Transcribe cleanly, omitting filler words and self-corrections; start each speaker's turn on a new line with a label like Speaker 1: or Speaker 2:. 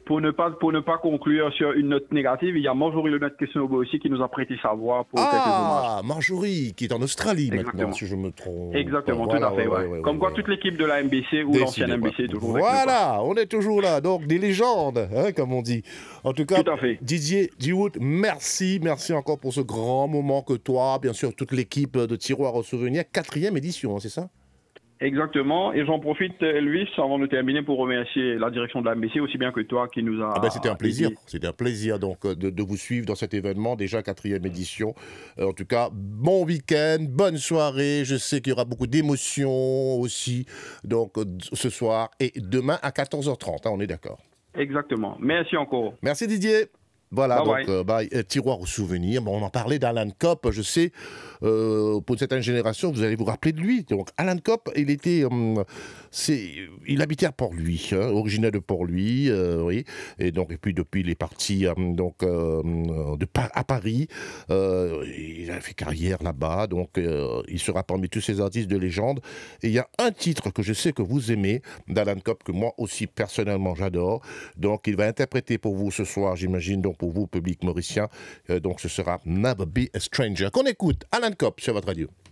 Speaker 1: pour ne pas conclure sur une note négative, il y a Marjorie Le Maître Questionnaire aussi qui nous a prêté sa voix pour quelques hommages.
Speaker 2: Ah, Marjorie, qui est en Australie
Speaker 1: Exactement.
Speaker 2: maintenant, si je me trompe.
Speaker 1: Exactement,
Speaker 2: Voilà,
Speaker 1: tout à fait.
Speaker 2: ouais,
Speaker 1: Comme quoi, toute l'équipe de la MBC ou l'ancienne
Speaker 2: Décidément.
Speaker 1: MBC est toujours avec nous,
Speaker 2: Voilà, on est toujours là, donc des légendes, hein, comme on dit. En tout cas,
Speaker 1: Tout à fait.
Speaker 2: Didier Dioud, merci encore pour ce grand moment que toi, bien sûr, toute l'équipe de Tiroir au souvenir, 4e édition, hein, c'est ça?
Speaker 1: Exactement, et j'en profite, Elvis, avant de terminer, pour remercier la direction de la MBC, aussi bien que toi, qui nous a...
Speaker 2: C'était un plaisir, donc de vous suivre dans cet événement, déjà 4e édition. En tout cas, bon week-end, bonne soirée, je sais qu'il y aura beaucoup d'émotions aussi, donc ce soir et demain à 14h30, hein, on est d'accord.
Speaker 1: Exactement, merci encore.
Speaker 2: Merci Didier. Voilà,
Speaker 1: bye
Speaker 2: donc tiroir au souvenir. Bon, on en parlait d'Alan Copp, je sais, pour une certaine génération, vous allez vous rappeler de lui. Donc, Alan Copp, il habitait à Port-Louis, hein, originaire de Port-Louis, oui. Et puis depuis, il est parti à Paris. Il a fait carrière là-bas, donc il sera parmi tous ces artistes de légende. Et il y a un titre que je sais que vous aimez d'Alan Copp, que moi aussi personnellement j'adore. Donc, il va interpréter pour vous ce soir, j'imagine, donc pour vous, public mauricien. Donc, ce sera Never Be a Stranger. Qu'on écoute Alan Copp sur votre radio.